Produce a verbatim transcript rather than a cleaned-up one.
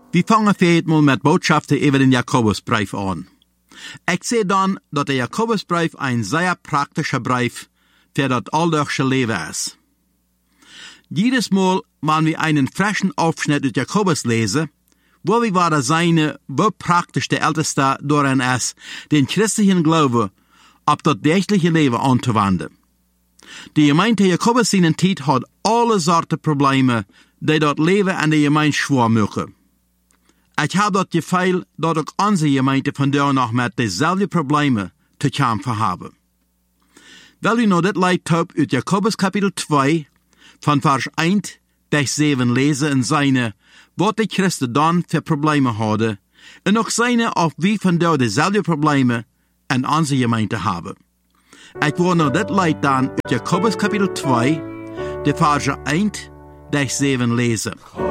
Wir fangen vielleicht mal mit Botschaften über den Jakobusbrief an. Ich sehe dann, dass der Jakobusbrief ein sehr praktischer Brief für das alldachsche Leben ist. Jedes Mal, wenn wir einen frischen Aufschnitt aus Jakobus lesen, wo wir weiter sehen, wo praktisch der Älteste darin ist, den christlichen Glauben auf das tägliche Leben anzuwenden. Die Gemeinde Jakobus in der Zeit hat alle Sorten Probleme, die das Leben an der Gemeinde schwer machen. Ich habe das Gefühl, dass auch unsere Gemeinde von da noch mit dieselben Probleme zu kämpfen haben. Weil wir noch das Leid aus Jakobus Kapitel zwei, von Vers eins bis sieben lesen und seine, was die Christen dann für Probleme hadden, und auch seine, ob wir von da dieselben Probleme in unserer Gemeinde haben. Ich will noch das Leid dann aus Jakobus Kapitel zwei, die Verse eins bis sieben lesen.